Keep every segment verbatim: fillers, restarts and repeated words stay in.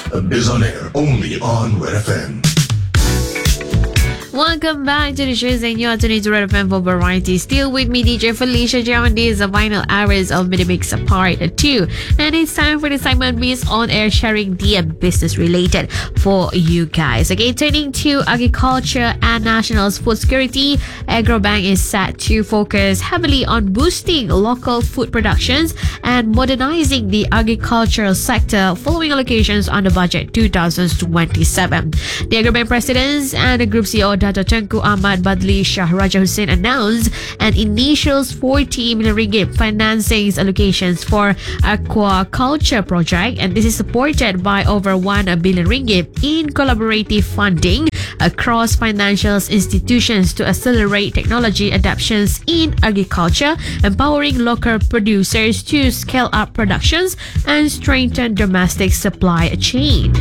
is on air only on Red F M. Welcome back to the show, and you're tuning to Red F M for variety. Still with me, D J Felicia Jam. These are final hours of Mini Mix Part two. And it's time for the segment Miss On Air, sharing the business related for you guys. Okay, turning to agriculture and national food security, Agrobank is set to focus heavily on boosting local food productions and modernizing the agricultural sector following allocations on the budget twenty twenty-seven. The Agrobank presidents and the group C E O Dato Tengku Ahmad Badli Shah Raja Hussein announced an initial forty million ringgit financing allocations for aquaculture project, and this is supported by over one billion ringgit in collaborative funding across financial institutions to accelerate technology adoptions in agriculture, empowering local producers to scale up productions and strengthen domestic supply chain.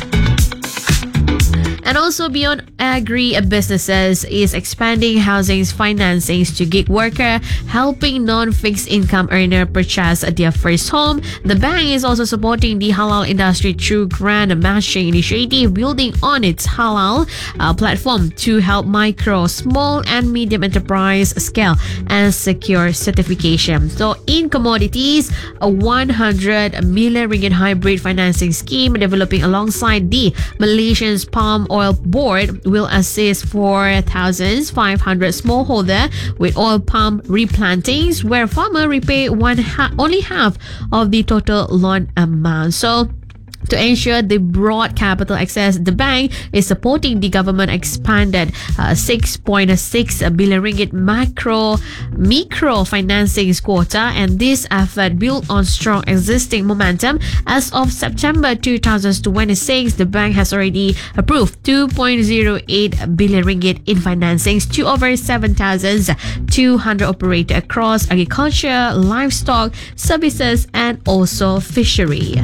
And also beyond agri businesses is expanding housing financings to gig worker, helping non-fixed income earner purchase their first home. The bank is also supporting the halal industry through grant matching initiative, building on its halal uh, platform to help micro, small and medium enterprise scale and secure certification. So in commodities, a one hundred million ringgit hybrid financing scheme developing alongside the Malaysian Palm Oil Board will assist four thousand five hundred smallholder with oil palm replantings, where farmer repay one ha- only half of the total loan amount. So to ensure the broad capital access, the bank is supporting the government expanded uh, six point six billion ringgit macro micro financing quota, and this effort built on strong existing momentum. As of September twenty twenty-six, the bank has already approved two point zero eight billion ringgit in financings to over seven thousand two hundred operators across agriculture, livestock, services, and also fishery.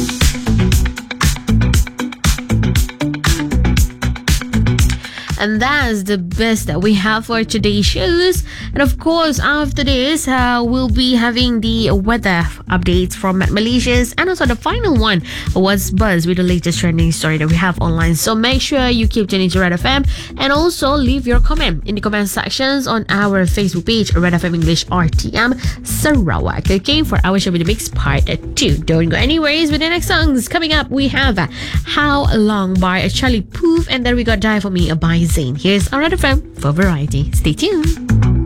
And that's the best that we have for today's shows. And of course, after this, uh, we'll be having the weather updates from Malaysia's, and also the final one was Buzz with the latest trending story that we have online. So make sure you keep tuning to Red F M, and also leave your comment in the comment sections on our Facebook page, Red F M English R T M Sarawak. Okay, for our show with the mix part two. Don't go anyways with the next songs. Coming up, we have How Long by Charlie Puth, and then we got Die For Me by Zayn. Here's our Red F M for variety. Stay tuned.